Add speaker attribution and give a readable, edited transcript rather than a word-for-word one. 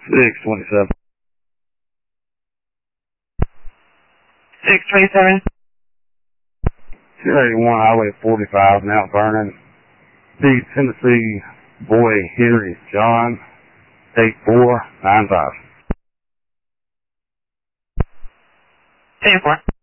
Speaker 1: 627.
Speaker 2: 627.
Speaker 1: 281 Highway 45, Mount Vernon. The Tennessee boy Henry John, 8495.
Speaker 2: 10-4.